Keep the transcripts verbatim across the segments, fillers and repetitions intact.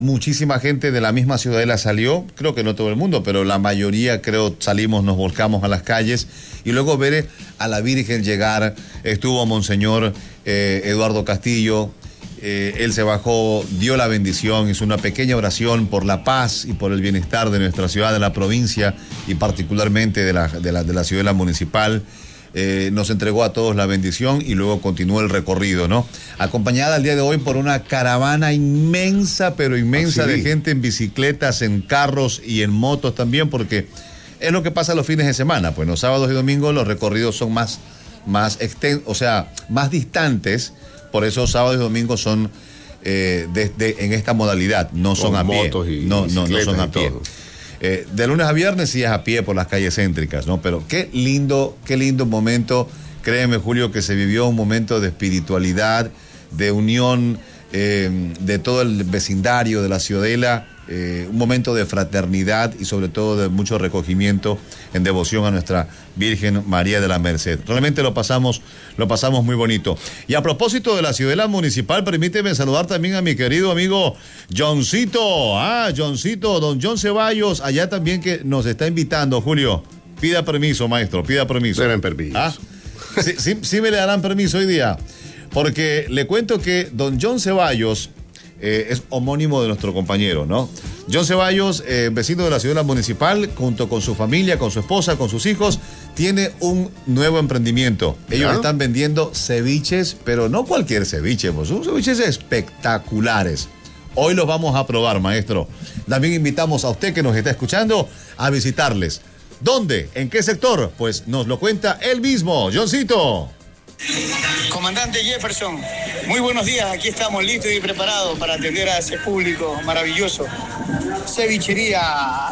muchísima gente de la misma Ciudadela salió, creo que no todo el mundo, pero la mayoría creo salimos, nos volcamos a las calles y luego ver a la Virgen llegar, estuvo Monseñor eh, Eduardo Castillo, eh, él se bajó, dio la bendición, hizo una pequeña oración por la paz y por el bienestar de nuestra ciudad, de la provincia y particularmente de la, de la, de la Ciudadela municipal. Eh, nos entregó a todos la bendición y luego continuó el recorrido, ¿no? Acompañada el día de hoy por una caravana inmensa, pero inmensa, Así. de gente en bicicletas, en carros y en motos también, porque es lo que pasa los fines de semana, pues los sábados y domingos los recorridos son más, más exten- o sea, más distantes, por eso sábados y domingos son eh, desde en esta modalidad, no son Con a pie, motos y no, no, no bicicletas son a y pie. todo. Eh, de lunes a viernes sí es a pie por las calles céntricas, ¿no? Pero qué lindo, qué lindo momento, créeme, Julio, que se vivió un momento de espiritualidad, de unión eh, de todo el vecindario de la Ciudadela, eh, un momento de fraternidad y sobre todo de mucho recogimiento en devoción a nuestra Virgen María de la Merced. Realmente lo pasamos, lo pasamos muy bonito. Y a propósito de la Ciudadela municipal, permíteme saludar también a mi querido amigo Johncito. Ah, Johncito, don John Ceballos, allá también que nos está invitando, Julio. Pida permiso, maestro, pida permiso. Deben permiso. ¿Ah? Sí, sí, sí me le darán permiso hoy día. Porque le cuento que don John Ceballos eh, es homónimo de nuestro compañero, ¿no? John Ceballos, eh, vecino de la Ciudadela municipal, junto con su familia, con su esposa, con sus hijos, tiene un nuevo emprendimiento. Ellos ¿Ya? están vendiendo ceviches, pero no cualquier ceviche, pues son ceviches espectaculares. Hoy los vamos a probar, maestro. También invitamos a usted que nos está escuchando a visitarles. ¿Dónde? ¿En qué sector? Pues nos lo cuenta él mismo, Johncito. Comandante Jefferson, muy buenos días. Aquí estamos listos y preparados para atender a ese público maravilloso. Cevichería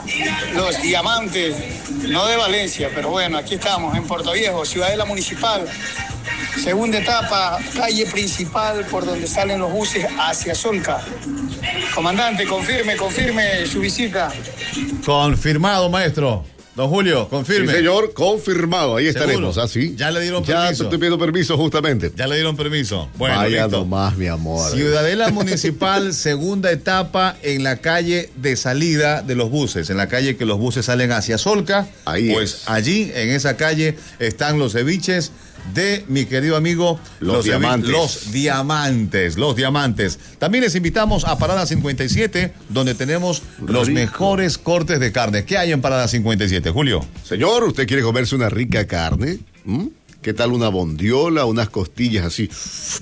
Los Diamantes, no de Valencia, pero bueno, aquí estamos en Puerto Viejo, Ciudadela Municipal. Segunda etapa, calle principal por donde salen los buses hacia Solca. Comandante, confirme, confirme su visita. Confirmado, maestro. Don Julio, Sí, confirme. señor, confirmado. Ahí ¿Seguro? estaremos, ¿así? Ya le dieron Ya permiso. te estoy pidiendo permiso justamente. Ya le dieron permiso. Bueno, Vaya listo. nomás, mi amor. Ciudadela Municipal, segunda etapa en la calle de salida de los buses, en la calle que los buses salen hacia Solca. Ahí Pues es. allí, en esa calle, están los ceviches de mi querido amigo Los cevi- Diamantes. Los Diamantes, los Diamantes. También les invitamos a Parada cincuenta y siete, donde tenemos los Rico. mejores cortes de carne. ¿Qué hay en Parada cincuenta y siete, Julio? Señor, ¿usted quiere comerse una rica carne? ¿Mm? ¿Qué tal una bondiola, unas costillas así?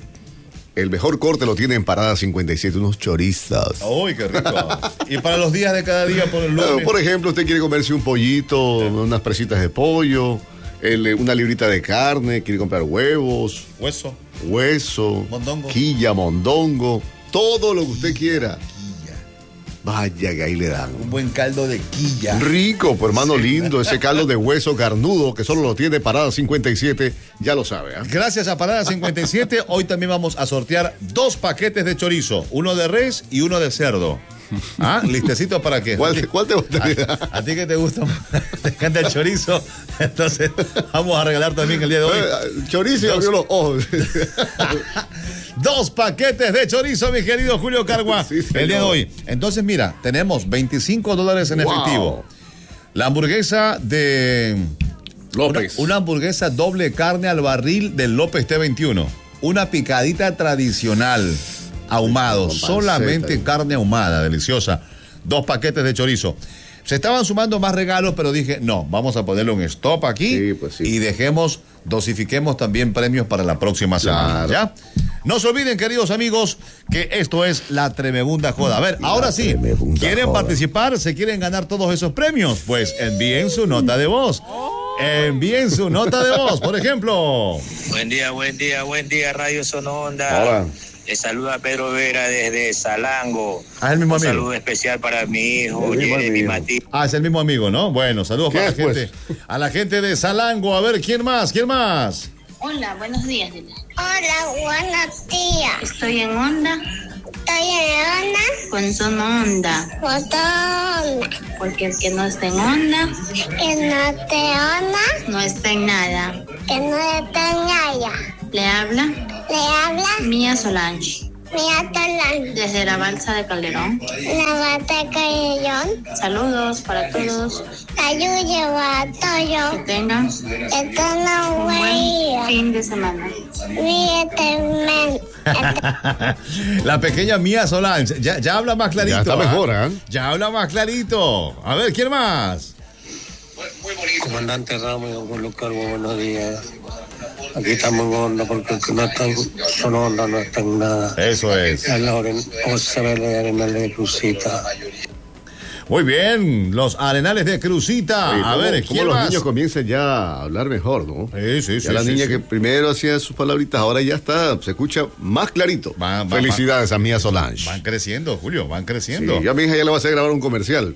El mejor corte lo tiene en Parada cincuenta y siete, unos chorizos. ¡Uy, qué rico! Y para los días de cada día, por el Claro, lunes. por ejemplo, usted quiere comerse un pollito, unas presitas de pollo, el, una librita de carne, quiere comprar huevos, Hueso. hueso, Mondongo. quilla, mondongo, todo lo que usted quiera. Vaya que ahí le dan. Un buen caldo de quilla. Rico, pues hermano lindo, ese caldo de hueso carnudo que solo lo tiene Parada cincuenta y siete, ya lo sabe. ¿Ah? Gracias a Parada cincuenta y siete, hoy también vamos a sortear dos paquetes de chorizo, uno de res y uno de cerdo. ¿Ah? Listecito para qué. ¿Cuál, cuál te gustaría? A, a ti que te gusta, te encanta el chorizo, entonces vamos a regalar también el día de hoy Eh, Chorizo y abrió los ojos. dos paquetes de chorizo, mi querido Julio Cargua, Sí, señor. el día de hoy. Entonces, mira, tenemos veinticinco dólares en Wow. efectivo. La hamburguesa de... López. Una, una hamburguesa doble carne al barril del López T veintiuno. Una picadita tradicional, ahumado, Con panceta. solamente carne ahumada, deliciosa. Dos paquetes de chorizo. Se estaban sumando más regalos, pero dije, no, vamos a ponerle un stop aquí Sí, pues sí. y dejemos, dosifiquemos también premios para la próxima semana. Claro. ¿Ya? No se olviden, queridos amigos, que esto es la Tremebunda Joda. A ver, ahora sí, Tremebunda ¿quieren Joda. participar? ¿Se quieren ganar todos esos premios? Pues envíen su nota de voz. Envíen su nota de voz, por ejemplo. Buen día, buen día, buen día, Radio Sononda. Hola. Les saluda Pedro Vera desde Salango. Ah, el mismo Un amigo. saludo especial para mi hijo, El mismo Jeremy amigo. Matías. Ah, es el mismo amigo, ¿no? Bueno, saludos ¿Qué para la es, pues? gente. A la gente de Salango. A ver, ¿quién más? ¿Quién más? Hola, buenos días, dile. Hola, buenos días. Estoy en onda Estoy en onda, con Sono Onda, botón, porque el que no está en onda que no te onda, no está en nada. que no te engaña. Le habla Le habla Mía Solange. Mía Talán. Desde la balsa de Calderón. La bata de Calderón. Saludos para todos. Ayuda lleva Que todo. tengan Esto no un buen huía. fin de semana. Ríete, men. La pequeña Mía Solange, ya, ya habla más clarito. Ya está ¿ah? mejor, ¿ah? Ya habla más clarito. A ver, ¿quién más? Comandante Ramos y don Julio Carbo, buenos días. Aquí estamos en onda porque el que no está en son onda no está en nada. Eso es. A la Oren- José Vélez de Arenales de Crucita. Muy bien, los Arenales de Crucita. Oye, A ¿cómo- ver, cómo ¿quién los más? niños comienzan ya a hablar mejor, ¿no? Sí, sí, Ya sí, la sí, niña sí. que primero hacía sus palabritas, ahora ya está, se escucha más clarito. Va- va- Felicidades a Mía Solange. Van creciendo, Julio, van Sí, creciendo. ya a mi hija ya le va a hacer grabar un comercial.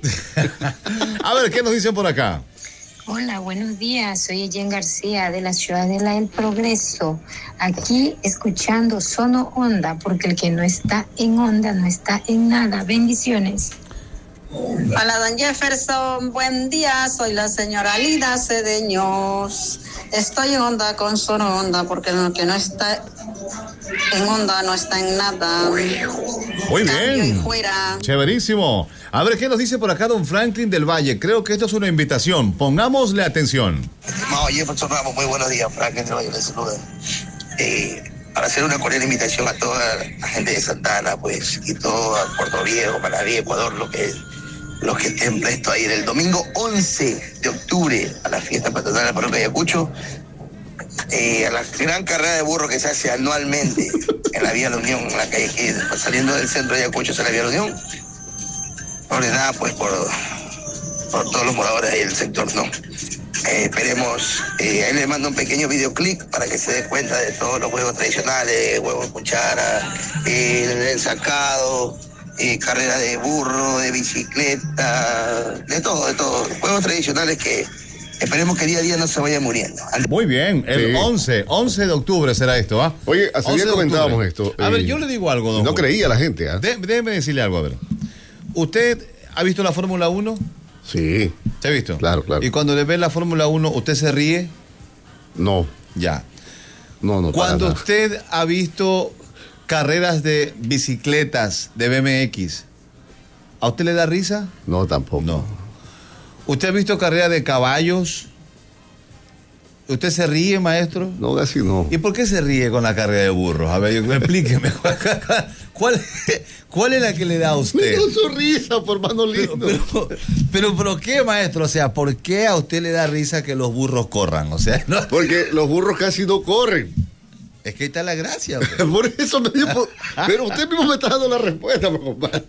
A ver, ¿qué nos dicen por acá? Hola, buenos días. Soy Ellen García de la Ciudadela del Progreso. Aquí escuchando Sono Onda, porque el que no está en onda no está en nada. Bendiciones. Hola, don Jefferson, buen día, soy la señora Lida Cedeños. Estoy en onda con Sono Onda, porque el que no está en onda no está en nada. Muy Cambio y bien. fuera. Chéverísimo. A ver, ¿qué nos dice por acá don Franklin del Valle? Creo que esto es una invitación. Pongámosle atención. Estimado Jefferson Ramos, muy buenos días, Franklin del Valle, le saluda. Eh, para hacer una cordial invitación a toda la gente de Santana, pues, y todo a Puerto Viejo, Manaví, Ecuador, lo que los que estén prestos ahí el domingo once de octubre a la fiesta patronal de la parroquia de Ayacucho, eh, a la gran carrera de burro que se hace anualmente en la Vía de la Unión, en la calle que saliendo del centro de Ayacucho hacia la Vía de la Unión, ordenada pues por, por todos los moradores ahí del sector, ¿no? Eh, esperemos, eh, ahí le mando un pequeño videoclip para que se dé cuenta de todos los juegos tradicionales, huevos de cuchara, eh, el ensacado, eh, carrera de burro, de bicicleta, de todo, de todo. Juegos tradicionales que esperemos que día a día no se vaya muriendo. Muy bien, el Sí. once, once de octubre será esto, ¿ah? Oye, hace once día de comentábamos octubre. esto. A eh, ver, yo le digo algo, don No Julio. creía la gente, ¿ah? De- déjeme decirle algo, a ver. ¿Usted ha visto la Fórmula uno? Sí, ¿Se ha visto? Claro, claro. Y cuando le ve la Fórmula uno, ¿usted se ríe? no, Ya. no, no. para Cuando nada. usted ha visto carreras de bicicletas de B M X, ¿a usted le da risa? No, tampoco. No. ¿Usted ha visto carreras de caballos? ¿Usted se ríe, maestro? No, casi no. ¿Y por qué se ríe con la carrera de burros? A ver, yo- explíqueme. ¿Cuál, cuál es la que le da a usted? No sonrisa, por mano Pero, lindo. pero, pero, pero, ¿qué, maestro? O sea, ¿por qué a usted le da risa que los burros corran? O sea, no, Porque los burros casi no corren. es que ahí está la gracia. Pues. Por eso me dio. por- Pero usted mismo me está dando la respuesta, mi compadre.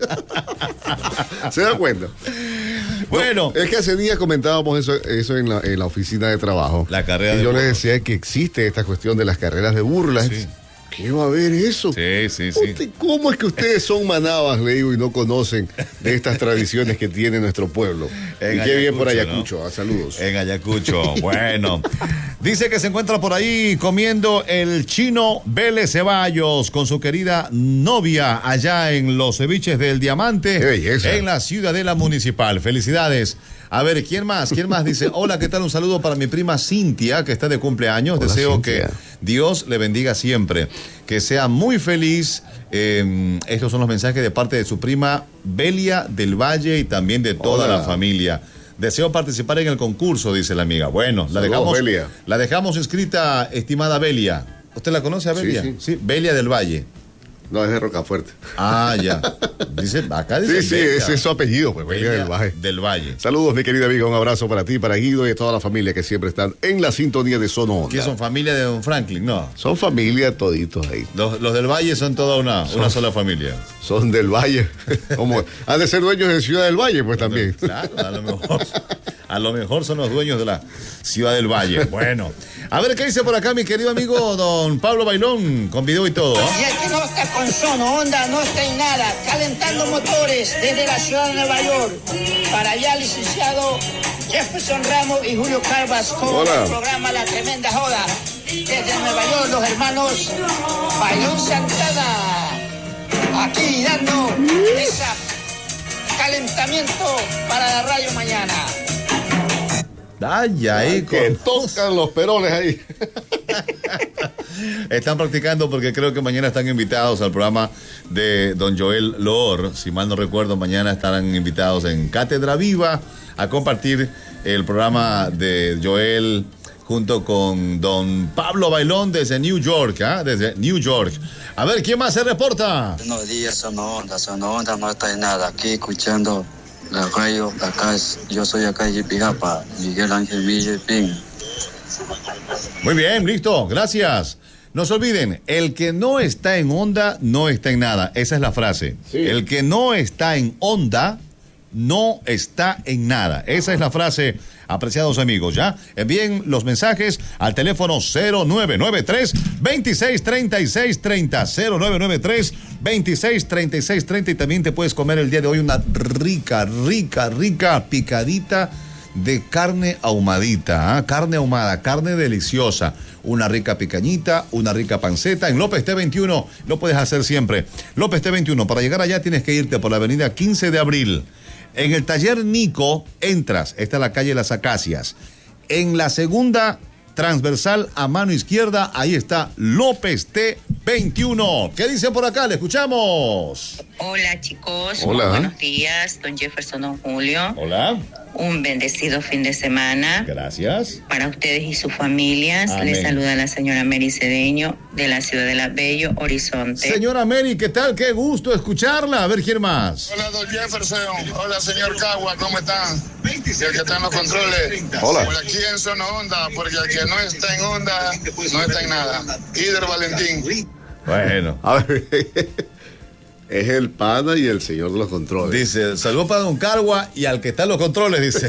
¿Se da cuenta? Bueno, Es que hace días comentábamos eso, eso en, la, en la oficina de trabajo. La carrera y de yo les burros. decía que existe esta cuestión de las carreras de burlas. Sí. ¿Qué va a haber eso? sí, sí, sí. Usted- ¿Cómo es que ustedes son manabas, le digo, y no conocen de estas tradiciones que tiene nuestro pueblo? En y qué bien por Ayacucho, Ayacucho. Ah, saludos. En Ayacucho, bueno. Dice que se encuentra por ahí comiendo el chino Vélez Ceballos con su querida novia allá en los ceviches del Diamante, Qué belleza. en la Ciudadela Municipal. Felicidades. A ver, ¿quién más? ¿Quién más dice? Hola, ¿qué tal? Un saludo para mi prima Cintia, que está de cumpleaños. Hola, Deseo Cintia. que Dios le bendiga siempre. Que sea muy feliz. Eh, estos son los mensajes de parte de su prima Belia del Valle y también de toda Hola. la familia. Deseo participar en el concurso, dice la amiga. Bueno, la Saludos, dejamos, Belia. la dejamos inscrita, estimada Belia. ¿Usted la conoce a Sí, Belia? sí. Belia del Valle. No, es de Rocafuerte. Ah, ya. Dice, acá dice Sí, sí, Belia. ese es su apellido, pues, Belia del Valle. Del Valle. Saludos, mi querida amiga. Un abrazo para ti, para Guido y a toda la familia que siempre están en la sintonía de Sono Onda. ¿Qué son familia de don Franklin? No. Son familia toditos ahí. Los, los del Valle son toda una, una sola familia. Son del Valle. Como han de ser dueños de Ciudad del Valle, pues también. Claro, a lo mejor. A lo mejor son los dueños de la Ciudad del Valle. Bueno. A ver qué dice por acá mi querido amigo don Pablo Bailón, con video y todo. ¿Ah? Y el que no está con Sono Onda no está en nada, calentando motores desde la ciudad de Nueva York. Para allá, licenciado Jefferson Ramos y Julio Calvas con Hola. el programa La Tremenda Joda. Desde Nueva York, los hermanos Bailón Santana. Aquí dando ese calentamiento para la radio mañana. Ay, ahí, Que con... tocan los perones ahí. Están practicando porque creo que mañana están invitados al programa de don Joel Loor. Si mal no recuerdo, mañana estarán invitados en Cátedra Viva a compartir el programa de Joel junto con don Pablo Bailón desde New York, ¿eh? Desde New York. A ver, ¿quién más se reporta? Buenos días, Sono Onda, Sono Onda no está en nada. Aquí escuchando la radio, acá es, yo soy acá de Pijapa, Miguel Ángel Villepín. Muy bien, listo, gracias. No se olviden, el que no está en onda, no está en nada. Esa es la frase. Sí. El que no está en onda, no está en nada. Esa es la frase, apreciados amigos, ¿ya? Envíen los mensajes al teléfono cero nueve nueve tres, veintiséis treinta y seis treinta, cero nueve nueve tres, veintiséis treinta y seis treinta, y también te puedes comer el día de hoy una rica, rica, rica picadita de carne ahumadita, ¿eh? Carne ahumada, carne deliciosa, una rica picañita, una rica panceta en López T veintiuno, lo puedes hacer siempre. López T veintiuno, para llegar allá tienes que irte por la avenida quince de abril. En el taller Nico entras, esta es la calle Las Acacias. En la segunda transversal a mano izquierda, ahí está López T veintiuno. ¿Qué dicen por acá? Le escuchamos. Hola chicos, Hola. Buenos días, don Jefferson, don Julio. Hola. Un bendecido fin de semana. Gracias. Para ustedes y sus familias. Amén. Les saluda la señora Mary Cedeño de la ciudad de La Bello Horizonte. Señora Mary, ¿qué tal? Qué gusto escucharla. A ver, ¿quién más? Hola, don Jefferson. Hola, señor Cagua, ¿cómo están? Y el que está en los controles. Hola. Por aquí en Zona Onda, porque el que no está en onda, no está en nada. Ider Valentín. Bueno. A ver, es el pana y el señor de los controles. Dice, saludos para don Cargua y al que está en los controles, dice.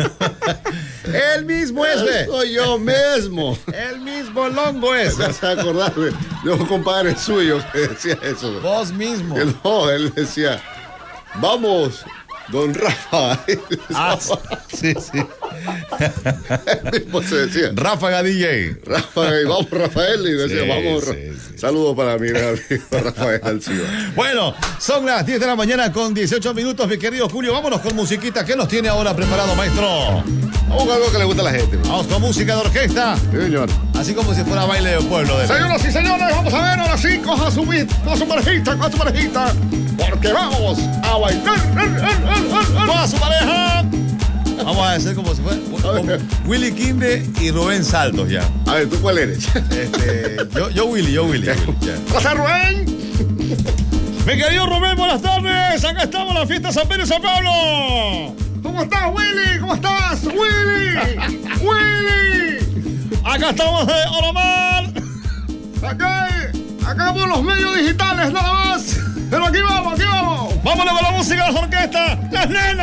El mismo es, ve. Soy yo mismo. El mismo longo es. Me hace acordarme de un compadre suyo que decía eso. Vos mismo. Que no, él decía, vamos, don Rafa. Ah, sí, sí. Él mismo se decía. Ráfaga D J. Ráfaga, y vamos Rafael. Y decía, Sí, vamos. sí, Sí. Saludos para mi gran amigo Rafael Alciba. Bueno, son las diez de la mañana con dieciocho minutos, mi querido Julio. Vámonos con musiquita. ¿Qué nos tiene ahora preparado, maestro? Vamos con algo que le gusta a la gente. Vamos con música de orquesta. Sí, señor. Así como si fuera baile de pueblo. De Señoras y señores, vamos a ver ahora sí, coja su beat, coja su parejita, coja su parejita, porque vamos a bailar. ¡Coja su pareja! Vamos a hacer como si fuera como Willy Quinde y Rubén Saltos ya. A ver, ¿tú cuál eres? Este, yo, yo Willy, yo Willy. Willy ya. ¡Pasa, Rubén! Mi querido Rubén, buenas tardes. Acá estamos en la fiesta San Pedro y San Pablo. ¿Cómo estás, Willy? ¿Cómo estás, Willy? ¡Willy! Acá estamos de Oromar. Acá, acá por los medios digitales nada más. Pero aquí vamos, aquí vamos. Vámonos con la música de la orquesta. Las nenas.